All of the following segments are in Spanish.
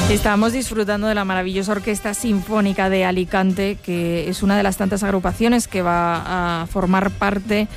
Estamos disfrutando de la maravillosa Orquesta Sinfónica de Alicante, que es una de las tantas agrupaciones que va a formar parte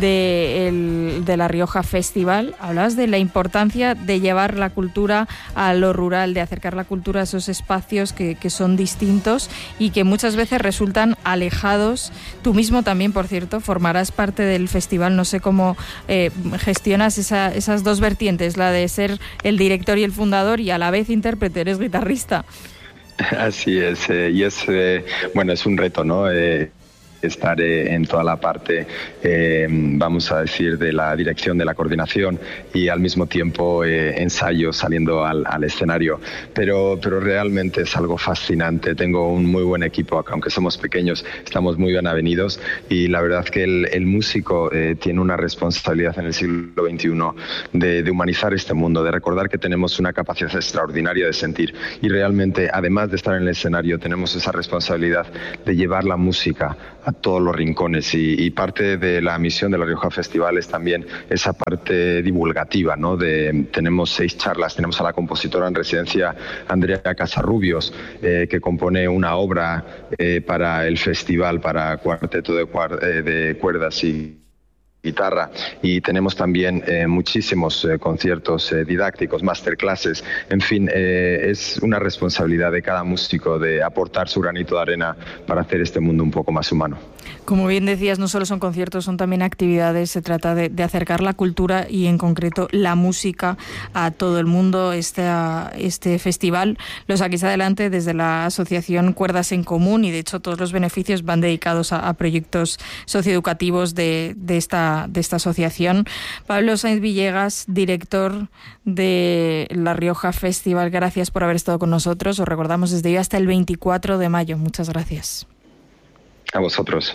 de La Rioja Festival. Hablabas de la importancia de llevar la cultura a lo rural, de acercar la cultura a esos espacios que son distintos y que muchas veces resultan alejados. Tú mismo también, por cierto, formarás parte del festival. No sé cómo gestionas esas dos vertientes, la de ser el director y el fundador y a la vez intérprete. Eres guitarrista. Así es, y es un reto, ¿no? Estar en toda la parte, vamos a decir, de la dirección, de la coordinación y al mismo tiempo ensayo saliendo al escenario. Pero realmente es algo fascinante. Tengo un muy buen equipo, aunque somos pequeños, estamos muy bien avenidos y la verdad que el músico tiene una responsabilidad en el siglo XXI de humanizar este mundo, de recordar que tenemos una capacidad extraordinaria de sentir y realmente, además de estar en el escenario, tenemos esa responsabilidad de llevar la música a todos los rincones y parte de la misión de La Rioja Festival es también esa parte divulgativa, ¿no? Tenemos 6 charlas, tenemos a la compositora en residencia Andrea Casarrubios, que compone una obra para el festival, para cuarteto de cuerdas y guitarra, y tenemos también muchísimos conciertos didácticos, masterclasses, en fin, es una responsabilidad de cada músico de aportar su granito de arena para hacer este mundo un poco más humano. Como bien decías, no solo son conciertos, son también actividades, se trata de acercar la cultura y en concreto la música a todo el mundo. Este festival lo saquéis adelante desde la asociación Cuerdas en Común y de hecho todos los beneficios van dedicados a proyectos socioeducativos de esta asociación. Pablo Sainz Villegas, director de La Rioja Festival, gracias por haber estado con nosotros. Os recordamos desde hoy hasta el 24 de mayo. Muchas gracias. A vosotros.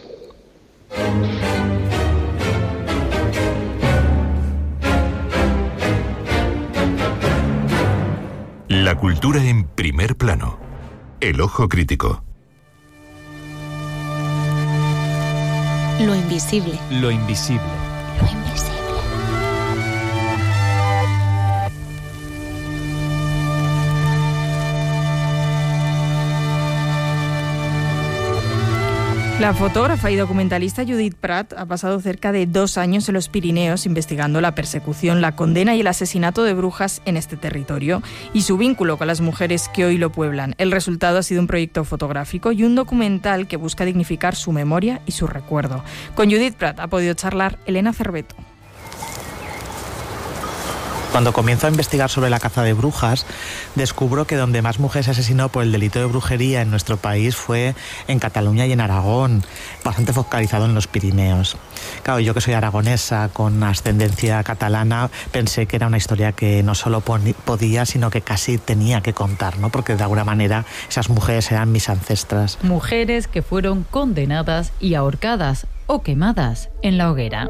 La cultura en primer plano. El ojo crítico. Lo invisible. Lo invisible. Lo invisible. La fotógrafa y documentalista Judith Prat ha pasado cerca de 2 años en los Pirineos investigando la persecución, la condena y el asesinato de brujas en este territorio y su vínculo con las mujeres que hoy lo pueblan. El resultado ha sido un proyecto fotográfico y un documental que busca dignificar su memoria y su recuerdo. Con Judith Prat ha podido charlar Elena Cerveto. Cuando comienzo a investigar sobre la caza de brujas, descubro que donde más mujeres se asesinó por el delito de brujería en nuestro país fue en Cataluña y en Aragón, bastante focalizado en los Pirineos. Claro, yo que soy aragonesa con ascendencia catalana, pensé que era una historia que no solo podía, sino que casi tenía que contar, ¿no? Porque de alguna manera esas mujeres eran mis ancestras. Mujeres que fueron condenadas y ahorcadas o quemadas en la hoguera.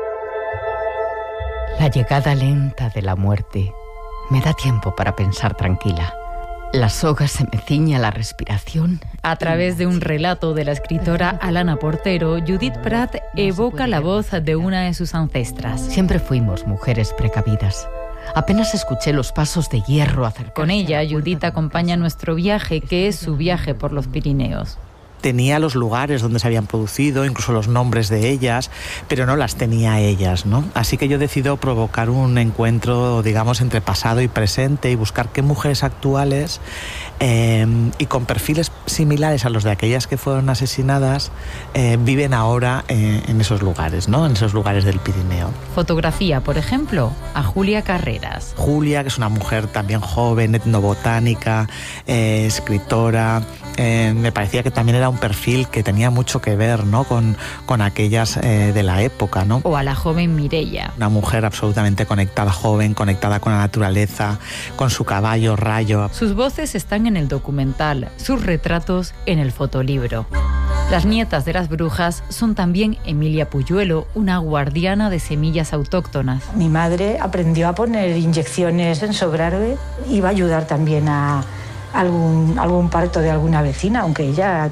La llegada lenta de la muerte me da tiempo para pensar tranquila. La soga se me ciñe a la respiración. A través de un relato de la escritora Alana Portero, Judith Prat evoca la voz de una de sus ancestras. Siempre fuimos mujeres precavidas. Apenas escuché los pasos de hierro acercarse. Con ella, Judith acompaña nuestro viaje, que es su viaje por los Pirineos. Tenía los lugares donde se habían producido, incluso los nombres de ellas, pero no las tenía ellas, ¿no? Así que yo decido provocar un encuentro, digamos, entre pasado y presente y buscar qué mujeres actuales y con perfiles similares a los de aquellas que fueron asesinadas viven ahora en esos lugares, ¿no? En esos lugares del Pirineo. Fotografía, por ejemplo, a Julia Carreras. Julia, que es una mujer también joven, etnobotánica, escritora. Me parecía que también era un perfil que tenía mucho que ver, ¿no? con aquellas de la época, ¿no? O a la joven Mireia. Una mujer absolutamente conectada, joven, conectada con la naturaleza, con su caballo Rayo. Sus voces están en el documental, sus retratos en el fotolibro. Las nietas de las brujas son también Emilia Puyuelo, una guardiana de semillas autóctonas. Mi madre aprendió a poner inyecciones en Sobrarbe, iba a ayudar también a algún parto de alguna vecina, aunque ella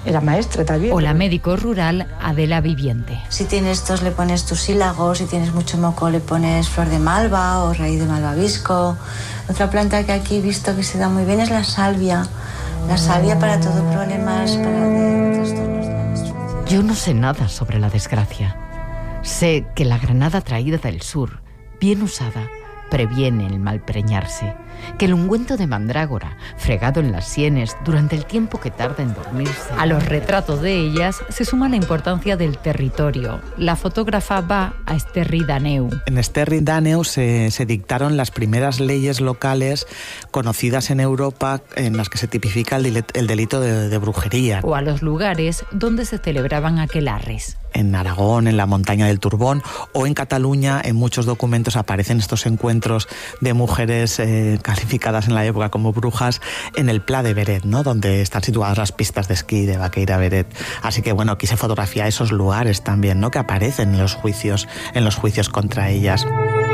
era maestra también. O la médico rural Adela Viviente. Si tienes tos le pones tussílago, si tienes mucho moco le pones flor de malva o raíz de malvavisco. Otra planta que aquí he visto que se da muy bien es la salvia. La salvia para todo problemas, para trastornos de la menstruación. Yo no sé nada sobre la desgracia. Sé que la granada traída del sur, bien usada, previene el malpreñarse, que el ungüento de mandrágora, fregado en las sienes durante el tiempo que tarda en dormirse. A los retratos de ellas se suma la importancia del territorio. La fotógrafa va a Esterri d'Àneu. En Esterri d'Àneu se dictaron las primeras leyes locales conocidas en Europa en las que se tipifica el delito de brujería. O a los lugares donde se celebraban aquelarres. En Aragón, en la montaña del Turbón, o en Cataluña, en muchos documentos aparecen estos encuentros de mujeres calificadas en la época como brujas en el Pla de Beret, ¿no? Donde están situadas las pistas de esquí de Baqueira Beret. Así que bueno, aquí se fotografía esos lugares también, ¿no? Que aparecen en los juicios contra ellas.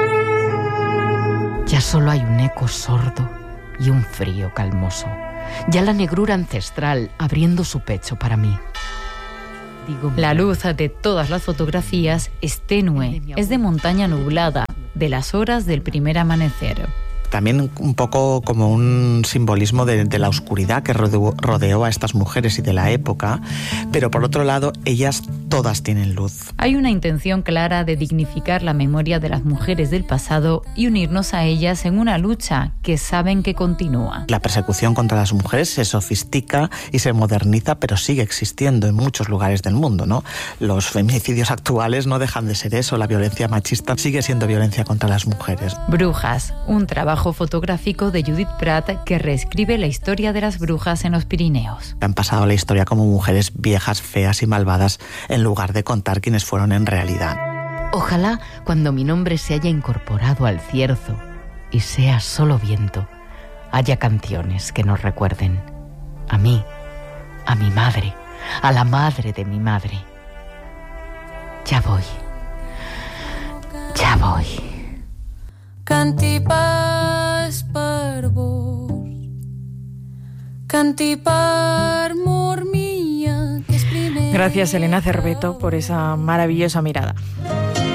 Ya solo hay un eco sordo y un frío calmoso. Ya la negrura ancestral abriendo su pecho para mí. La luz de todas las fotografías es tenue, es de montaña nublada, de las horas del primer amanecer. También un poco como un simbolismo de la oscuridad que rodeó a estas mujeres y de la época, pero por otro lado, ellas todas tienen luz. Hay una intención clara de dignificar la memoria de las mujeres del pasado y unirnos a ellas en una lucha que saben que continúa. La persecución contra las mujeres se sofistica y se moderniza, pero sigue existiendo en muchos lugares del mundo, ¿no? Los feminicidios actuales no dejan de ser eso, la violencia machista sigue siendo violencia contra las mujeres. Brujas, un trabajo fotográfico de Judith Prat que reescribe la historia de las brujas en los Pirineos. Han pasado la historia como mujeres viejas, feas y malvadas en lugar de contar quiénes fueron en realidad. Ojalá cuando mi nombre se haya incorporado al cierzo y sea solo viento, haya canciones que nos recuerden a mí, a mi madre, a la madre de mi madre. Ya voy. Canti pas per vos, canti per mor mia, que es primer. Gracias, Elena Cerveto, por esa maravillosa mirada.